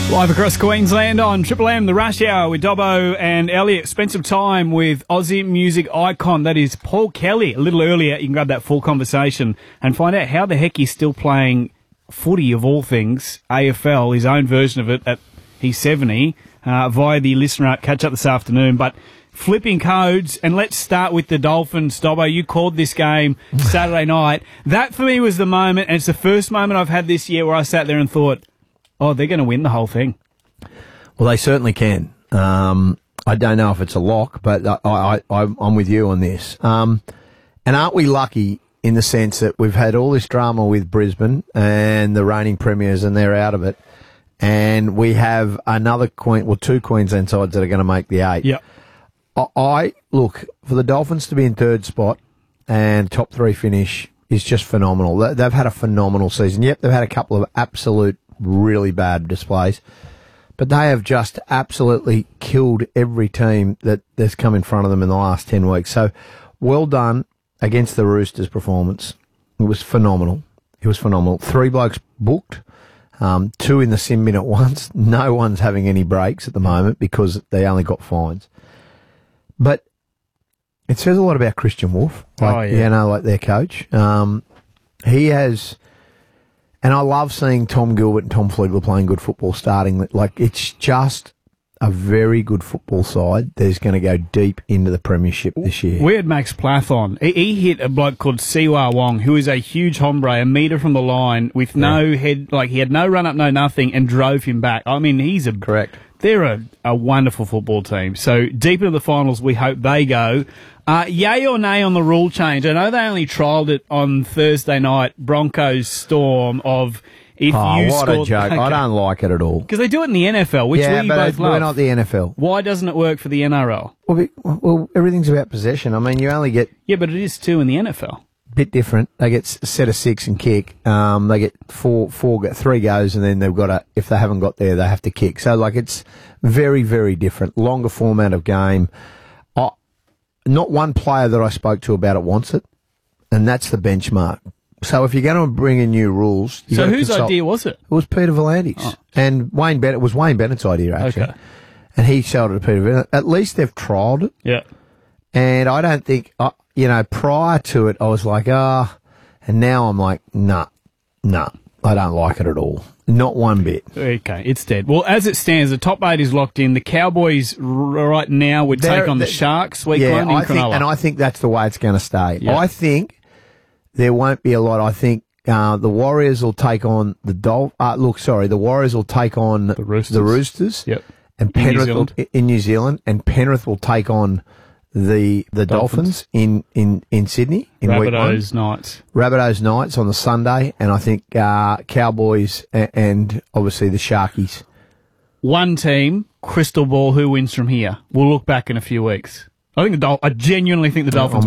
Live across Queensland on Triple M, the Rush Hour with Dobbo and Elliot. Spent some time with Aussie music icon, that is Paul Kelly. A little earlier, you can grab that full conversation and find out how the heck he's still playing footy of all things, AFL, his own version of it at he's 70, via the listener app. Catch up this afternoon. But flipping codes, and let's start with the Dolphins. Dobbo, you called this game Saturday night. That for me was the moment, and it's the first moment I've had this year where I sat there and thought, oh, they're going to win the whole thing. Well, they certainly can. I don't know if it's a lock, but I'm with you on this. And aren't we lucky in the sense that we've had all this drama with Brisbane and the reigning premiers, and they're out of it, and we have two Queensland sides that are going to make the 8. Yep. I look for the Dolphins to be in third spot and top 3 finish is just phenomenal. They've had a phenomenal season. Yep, they've had a couple of absolute really bad displays, but they have just absolutely killed every team that's come in front of them in the last 10 weeks. So well done against the Roosters' performance. It was phenomenal. 3 blokes booked, 2 in the sin bin at once. No one's having any breaks at the moment because they only got fines. But it says a lot about Christian Wolf, like their coach. He has. And I love seeing Tom Gilbert and Tom Flegler playing good football starting. Like, it's just a very good football side that's going to go deep into the premiership this year. We had Max Plath on. He hit a bloke called Siwa Wong, who is a huge hombre, a metre from the line, with no head, like he had no run-up, no nothing, and drove him back. I mean, correct. They're a wonderful football team. So deep into the finals, we hope they go. Yay or nay on the rule change? I know they only trialled it on Thursday night, Broncos Storm, of if you scored... what a joke. Okay. I don't like it at all. Because they do it in the NFL, which we both love. We're not the NFL. Why doesn't it work for the NRL? Well, everything's about possession. I mean, you only get... Yeah, but it is too in the NFL. Bit different. They get a set of 6 and kick. They get 3 goes, and then they've got to, if they haven't got there, they have to kick. So, it's very, very different. Longer format of game. Not one player that I spoke to about it wants it, and that's the benchmark. So if you're going to bring in new rules... So whose idea was it? It was Peter V'landys. Oh. And Wayne Bennett. It was Wayne Bennett's idea, actually. Okay. And he sold it to Peter Bennett. At least they've trialled it. Yeah. And I don't think... prior to it, I was like, and now I'm like, nah, I don't like it at all. Not one bit. Okay, it's dead. Well, as it stands, the top 8 is locked in. The Cowboys right now would take on the Sharks week 1 in Cronulla. And I think that's the way it's going to stay. Yeah. I think there won't be a lot. I think the Warriors will take on the the Warriors will take on the Roosters. Yep. And Penrith in New Zealand, and Penrith will take on the Dolphins in Sydney in week 1. Rabbitohs Knights on the Sunday, and I think Cowboys and obviously the Sharkies. One team, crystal ball, who wins from here? We'll look back in a few weeks. I genuinely think the Dolphins